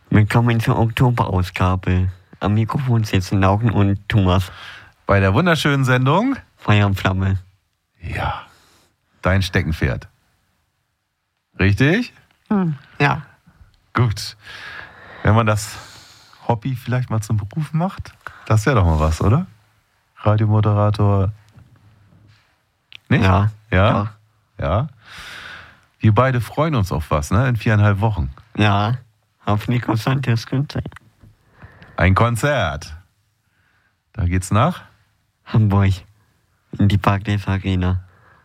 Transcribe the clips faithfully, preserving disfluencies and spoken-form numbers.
Willkommen zur Oktoberausgabe. Am Mikrofon sitzen Laugen und Thomas. Bei der wunderschönen Sendung Feuer und Flamme. Ja, dein Steckenpferd. Richtig? Hm. Ja. Gut. Wenn man das Hobby vielleicht mal zum Beruf macht, das wäre doch mal was, oder? Radiomoderator. Nicht? Ja. Ja? Ja. Ja. Wir beide freuen uns auf was, ne? In viereinhalb Wochen. Ja. Auf Nico Santos Konzert. Ein Konzert. Da geht's nach? Hamburg. In die Barclays Arena.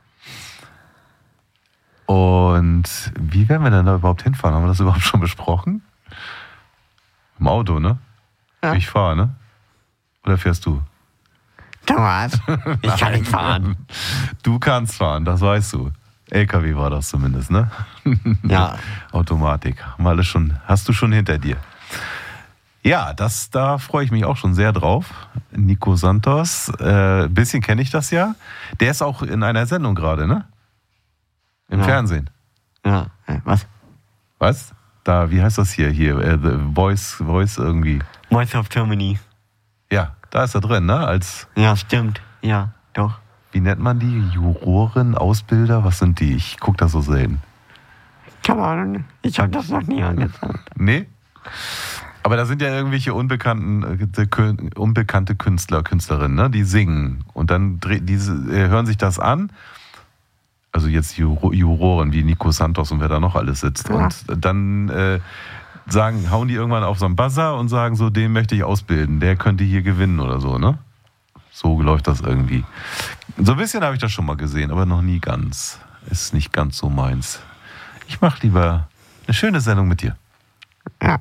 Und wie werden wir denn da überhaupt hinfahren? Haben wir das überhaupt schon besprochen? Im Auto, ne? Ja. Ich fahre, ne? Oder fährst du? Thomas, ich kann nicht fahren. Du kannst fahren, das weißt du. L K W war das zumindest, ne? Ja. Automatik. Haben wir alles schon, hast du schon hinter dir. Ja, das, da freue ich mich auch schon sehr drauf. Nico Santos. Ein äh, bisschen kenne ich das ja. Der ist auch in einer Sendung gerade, ne? Im Ja. Fernsehen. Ja. Was? Was? Da, wie heißt das hier? Hier, äh, The Voice, Voice irgendwie. Voice of Germany. Ja, da ist er drin, ne? Als, Ja, stimmt. Ja, doch. wie nennt man die? Juroren, Ausbilder? Was sind die? Ich gucke das so selten. Keine Ahnung. Ich habe das noch nie angesagt. Nee? Aber da sind ja irgendwelche unbekannten, äh, unbekannte Künstler, Künstlerinnen, ne? Die singen. Und dann dreh, diese, äh, hören sich das an. Also jetzt Juro, Juroren wie Nico Santos und wer da noch alles sitzt. Ja. Und dann äh, sagen, hauen die irgendwann auf so einen Buzzer und sagen so, den möchte ich ausbilden. Der könnte hier gewinnen oder so, ne? So läuft das irgendwie. So ein bisschen habe ich das schon mal gesehen, aber noch nie ganz. Ist nicht ganz so meins. Ich mache lieber eine schöne Sendung mit dir. Ja.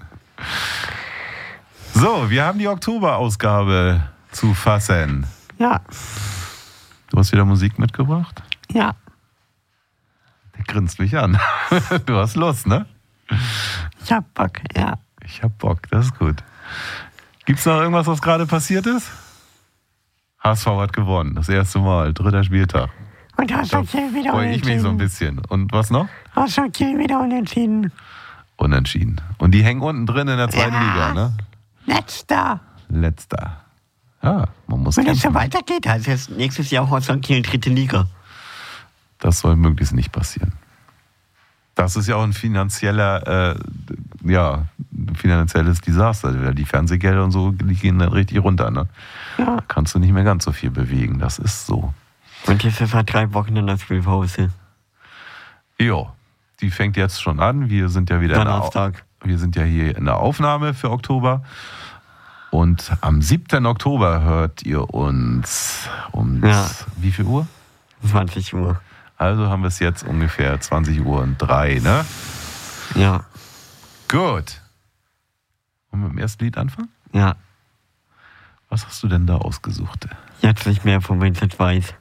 So, wir haben die Oktoberausgabe zu fassen. Ja. Du hast wieder Musik mitgebracht? Ja. Der grinst mich an. Du hast Lust, ne? Ich hab Bock, ja. Ich hab Bock, das ist gut. Gibt's noch irgendwas, was gerade passiert ist? H S V hat gewonnen, das erste Mal, dritter Spieltag. Und hast Da du Kiel wieder freue ich mich so ein unentschieden? bisschen. Und was noch? Hast du Kiel wieder unentschieden? Unentschieden. Und die hängen unten drin in der zweiten Ja. Liga, ne? Letzter. Letzter. Ja, man muss Wenn es so kämpfen. weitergeht, heißt es nächstes Jahr Holstein Kiel dritte Liga. Das soll möglichst nicht passieren. Das ist ja auch ein finanzieller, äh, ja, ein finanzielles Desaster. Die Fernsehgelder und so, die gehen dann richtig runter, ne? Ja. Kannst du nicht mehr ganz so viel bewegen, das ist so. Und jetzt ist seit drei Wochen in der Spielpause. Jo, die fängt jetzt schon an. Wir sind ja wieder in der, Au- Donnerstag. wir sind ja hier in der Aufnahme für Oktober. Und am siebten Oktober hört ihr uns um Ja. wie viel Uhr? zwanzig Uhr. Also haben wir es jetzt ungefähr zwanzig Uhr und drei, ne? Ja. Gut. Wollen wir mit dem ersten Lied anfangen? Ja. Was hast du denn da ausgesucht? Jetzt nicht mehr von Vincent Weiss.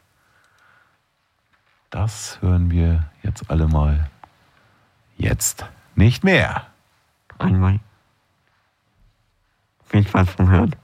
Das hören wir jetzt alle mal. Jetzt nicht mehr. Einmal. Viel Spaß vom Hören.